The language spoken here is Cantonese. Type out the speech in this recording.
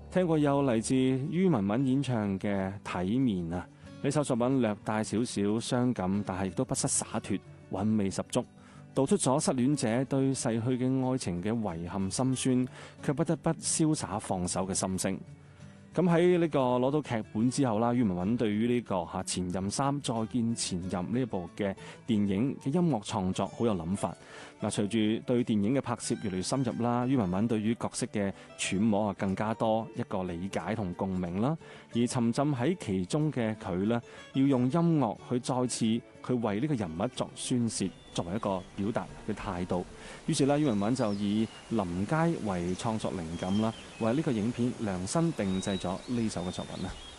聽過有嚟自于文文演唱嘅《體面》啊，呢首作品略帶少少傷感，但係亦都不失灑脫，韻味十足，道出咗失戀者對逝去嘅愛情嘅遺憾心酸，卻不得不瀟灑放手嘅心聲。咁喺呢個攞到劇本之後啦，于文文對於呢個前任三再見前任呢一部嘅電影嘅音樂創作好有諗法。嗱，隨住對電影嘅拍攝越嚟越深入啦，于文文對於角色嘅揣摩更加多一個理解同共鳴啦。而沉浸喺其中嘅佢呢，要用音樂去再次佢為呢個人物作宣泄，作為一個表達嘅態度。於是啦，于文文就以林佳為創作靈感啦，為呢個影片量身定製咗呢首嘅作品啦。